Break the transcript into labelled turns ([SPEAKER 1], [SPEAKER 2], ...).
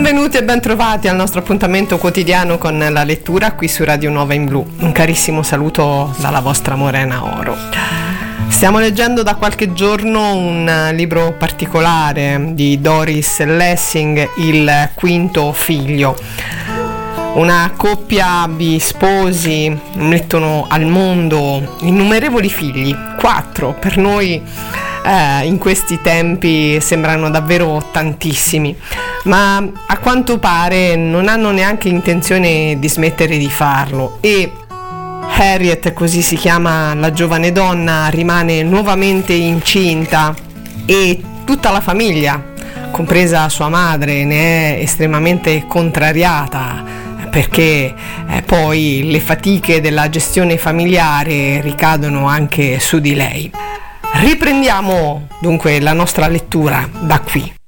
[SPEAKER 1] Benvenuti e bentrovati al nostro appuntamento quotidiano con la lettura qui su Radio Nuova in Blu. Un carissimo saluto dalla vostra Morena Oro. Stiamo leggendo da qualche giorno un libro particolare di Doris Lessing, Il quinto figlio. Una coppia di sposi mettono al mondo innumerevoli figli, 4 per noi. In questi tempi sembrano davvero tantissimi, ma a quanto pare non hanno neanche intenzione di smettere di farlo e Harriet, così si chiama la giovane donna, rimane nuovamente incinta e tutta la famiglia, compresa sua madre, ne è estremamente contrariata perché poi le fatiche della gestione familiare ricadono anche su di lei. Riprendiamo dunque la nostra lettura da qui.